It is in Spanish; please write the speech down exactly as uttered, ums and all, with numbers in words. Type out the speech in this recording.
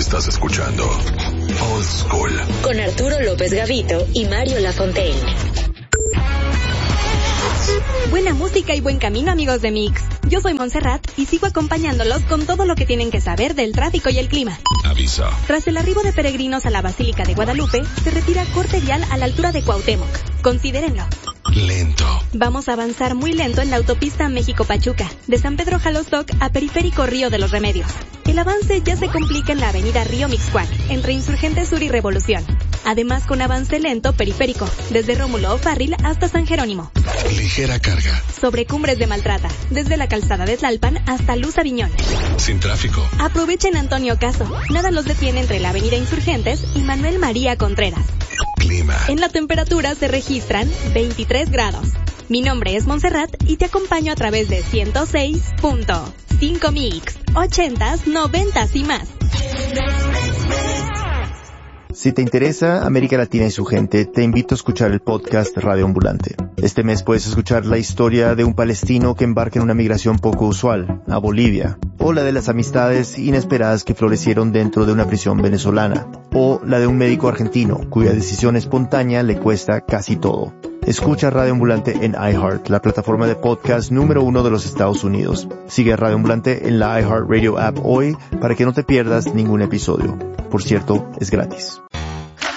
Estás escuchando Old School con Arturo López Gavito y Mario Lafontaine. Buena música y buen camino, amigos de Mix. Yo soy Montserrat y sigo acompañándolos con todo lo que tienen que saber del tráfico y el clima. Aviso. Tras el arribo de peregrinos a la Basílica de Guadalupe, se retira corte vial a la altura de Cuauhtémoc. Considérenlo. Lento. Vamos a avanzar muy lento en la autopista México-Pachuca, de San Pedro Jalostoc a Periférico Río de los Remedios. El avance ya se complica en la avenida Río Mixcoac, entre Insurgentes Sur y Revolución. Además, con avance lento periférico, desde Rómulo O'Farrill hasta San Jerónimo. Ligera carga. Sobre Cumbres de Maltrata, desde la calzada de Tlalpan hasta Luz Aviñón. Sin tráfico. Aprovechen Antonio Caso. Nada los detiene entre la avenida Insurgentes y Manuel María Contreras. Clima. En la temperatura se registran veintitrés grados. Mi nombre es Montserrat y te acompaño a través de ciento seis punto cinco Mix, ochentas, noventas y más. Si te interesa América Latina y su gente, te invito a escuchar el podcast Radio Ambulante. Este mes puedes escuchar la historia de un palestino que embarca en una migración poco usual, a Bolivia, o la de las amistades inesperadas que florecieron dentro de una prisión venezolana, o la de un médico argentino cuya decisión espontánea le cuesta casi todo. Escucha Radio Ambulante en iHeart, la plataforma de podcast número uno de los Estados Unidos. Sigue Radio Ambulante en la iHeartRadio app hoy para que no te pierdas ningún episodio. Por cierto, es gratis.